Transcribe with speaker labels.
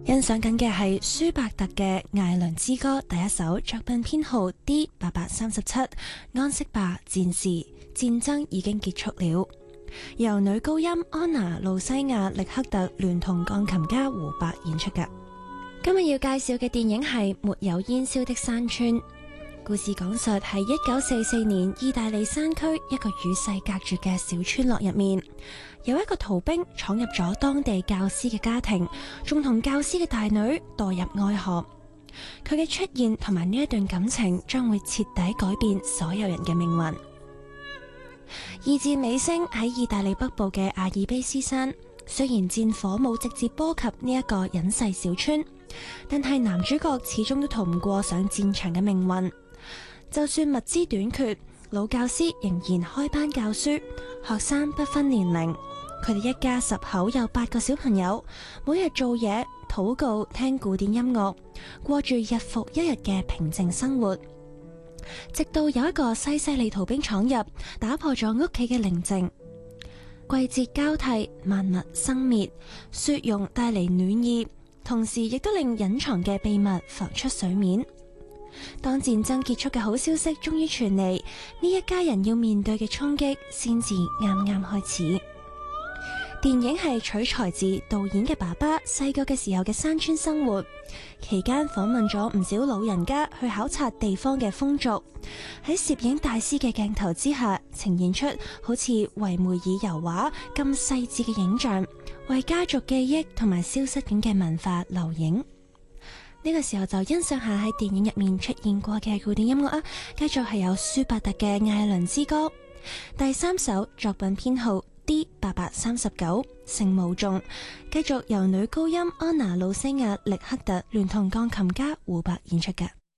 Speaker 1: 欣賞緊嘅係舒伯特嘅《艾倫之歌》第一首，作品編號 D837，安息吧，戰士，戰爭已經結束了，由女高音安娜路西亞力克特聯同鋼琴家胡伯演出嘅。今日要介紹嘅電影係《沒有煙硝的山村》。故事講述喺1944年意大利山區一個與世隔絕嘅小村落入面，有一個逃兵闖入咗當地教師嘅家庭，仲同教師嘅大女墮入愛河。佢嘅出現同埋呢一段感情將會徹底改變所有人嘅命運。二戰尾聲喺意大利北部嘅阿爾卑斯山，雖然戰火冇直接波及呢一個隱世小村，但係男主角始終都逃唔過上戰場嘅命運。就算物資短缺，老教師仍然開班教書，學生不分年齡。佢哋一家10口有8個小朋友，每日做嘢、禱告、聽古典音樂，過住日復一日嘅平靜生活。直到有一個西西里逃兵闖入，打破咗屋企嘅寧靜。季節交替，萬物生滅，雪融帶嚟暖意，同時亦都令隱藏嘅秘密浮出水面。當戰爭結束嘅好消息終於傳嚟，呢一家人要面對嘅衝擊先至啱啱開始。電影係取材自導演嘅爸爸細個嘅時候嘅山村生活，期間訪問咗唔少老人家去考察地方嘅風俗，喺攝影大師嘅鏡頭之下呈現出好似維梅爾油畫咁細緻嘅影像，為家族記憶同埋消失緊嘅文化留影。呢個時候就欣賞下喺電影入面出現過嘅古典音樂啊，繼續係有舒伯特嘅《艾倫之歌》第3首，作品編號 D839，聖母頌，繼續由女高音安娜路西亞力克特聯同鋼琴家胡伯演出嘅。